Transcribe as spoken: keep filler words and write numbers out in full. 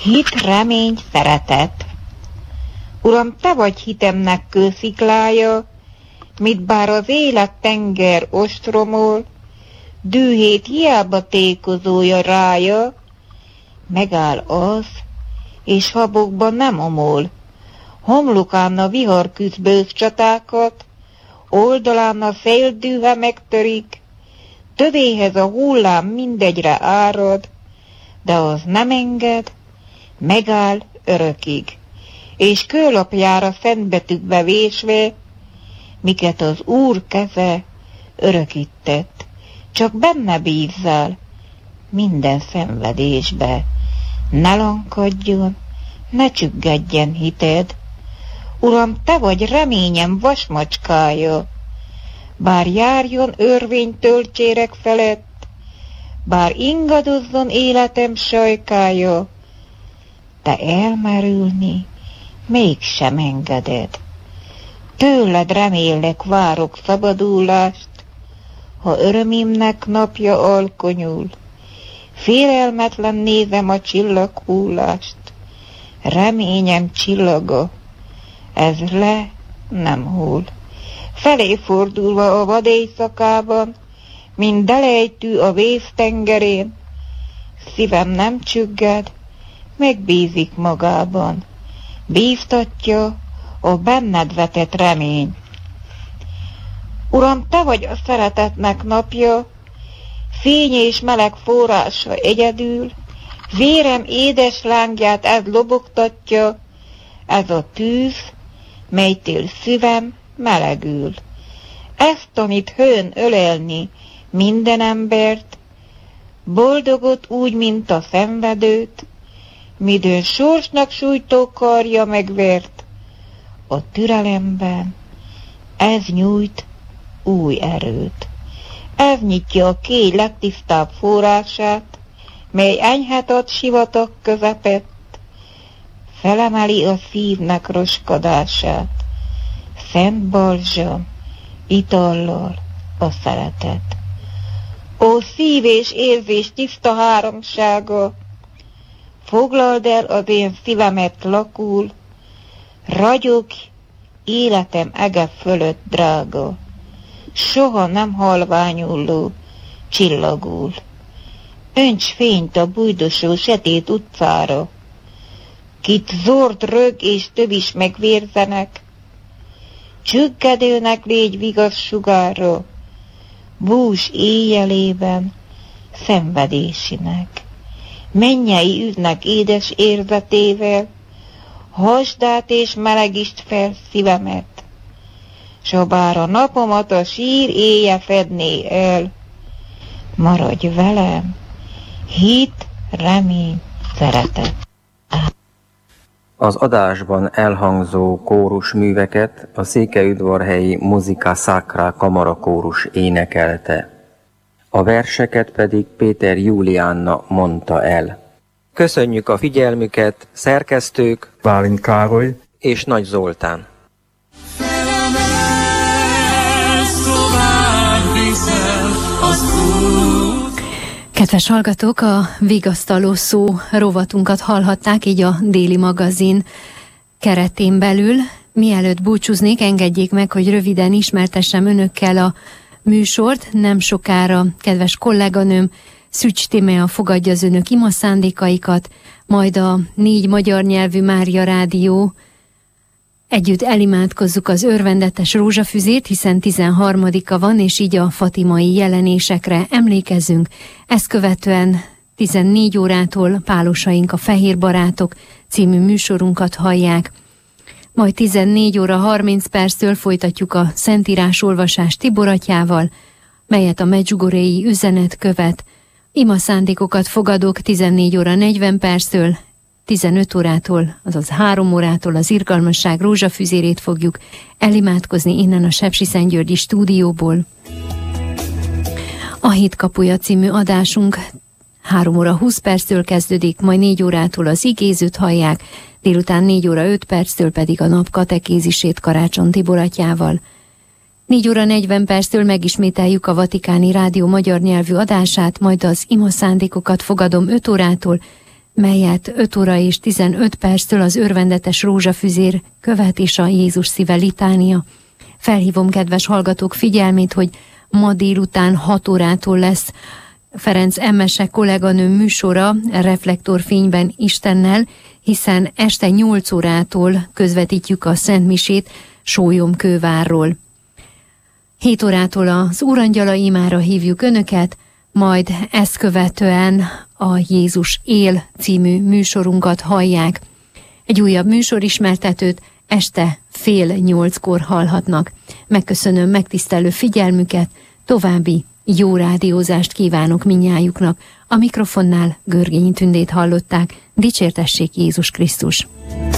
Hit, remény, szeretet. Uram, te vagy hitemnek kősziklája, mit bár az élet tenger ostromol, dühét hiába tékozója rája, megáll az, és habokban nem omol. Homlokán a vihar küzd bősz csatákat, oldalán a széldűhe megtörik, tövéhez a hullám mindegyre árad, de az nem enged, megáll örökig, és kőlapjára szentbetűkbe vésve, miket az Úr keze örökített, csak benne bízzál minden szenvedésbe. Ne lankadjon, ne csüggedjen hited, Uram, te vagy reményem vasmacskája, bár járjon örvény töltsérek felett, bár ingadozzon életem sajkája, te elmerülni mégsem engeded. Tőled remélek, várok szabadulást, ha örömimnek napja alkonyul, félelmetlen nézem a csillaghullást, reményem csillaga, ez le nem hull. Felé fordulva a vad éjszakában, mint delejtű a vésztengerén, szívem nem csügged, megbízik magában, bíztatja a benned vetett remény. Uram, te vagy a szeretetnek napja, fény és meleg forrása egyedül, vérem édes lángját ez lobogtatja, ez a tűz, melytől szívem melegül. Ezt tanít hőn ölelni minden embert, boldogot úgy, mint a szenvedőt, midőn sorsnak sújtó karja megvert, a türelemben ez nyújt új erőt. Ez nyitja a kéj legtisztább forrását, mely enyhet ad sivatag közepett, felemeli a szívnek roskadását, szent balzsam, itallal a szeretet. Ó, szív és érzés tiszta háromsága, foglald el az én szívemet lakul, ragyog életem ege fölött drága, soha nem halványulló csillagul. Önts fényt a bujdosó sötét utcára, kit zord rög és tövis megvérzenek, csüggedőnek légy vigasz sugárra, bús éjjelében szenvedésinek. Mennyei üznek édes érzetével, hasdát és melegítsd fel szívemet, s ha bár a napomat a sír éje fedné el, maradj velem, hit, remény, szeretet. Az adásban elhangzó kórusműveket a székelyudvarhelyi Musica Sacra kamarakórus énekelte. A verseket pedig Péter Júliánna mondta el. Köszönjük a figyelmüket, szerkesztők Bálint Károly és Nagy Zoltán. Kedves hallgatók, a Vigasztaló szó rovatunkat hallhatták, így a Déli Magazin keretén belül. Mielőtt búcsúznék, engedjék meg, hogy röviden ismertessem önökkel a műsort. Nem sokára kedves kolléganőm Szücs Tímea fogadja az önök ima szándékaikat, majd a négy magyar nyelvű Mária Rádió együtt elimádkozzuk az örvendetes rózsafüzét, hiszen tizenharmadika van, és így a fatimai jelenésekre emlékezzünk. Ezt követően tizennégy órától Pálosaink a Fehér Barátok című műsorunkat hallják. Majd tizennégy óra harminc perctől folytatjuk a Szentírás olvasás Tibor atyával, melyet a Medjugorjei üzenet követ. Ima szándékokat fogadok tizennégy óra negyven perctől, tizenöt órától, azaz három órától az Irgalmasság rózsafüzérét fogjuk elimádkozni innen a Sepsiszentgyörgyi stúdióból. A Hit kapuja című adásunk három óra húsz perctől kezdődik, majd négy órától az igézőt hallják, délután négy óra öt perctől pedig a nap katekézisét Karácsony Tibor atyával. négy óra negyven perctől megismételjük a Vatikáni Rádió magyar nyelvű adását, majd az ima szándékokat fogadom öt órától, melyet öt óra és tizenöt perctől az örvendetes rózsafüzér követ és a Jézus szíve litánia. Felhívom kedves hallgatók figyelmét, hogy ma délután hat órától lesz Ferenc Emmese kolléganő műsora Reflektorfényben Istennel, hiszen este nyolc órától közvetítjük a Szentmisét Sólyomkővárról. hét órától az Úrangyala imára hívjuk Önöket, majd ezt követően a Jézus él című műsorunkat hallják. Egy újabb műsorismertetőt este fél nyolckor hallhatnak. Megköszönöm megtisztelő figyelmüket, további jó rádiózást kívánok mindnyájuknak. A mikrofonnál Görgényi Tündét hallották. Dicsértessék Jézus Krisztus!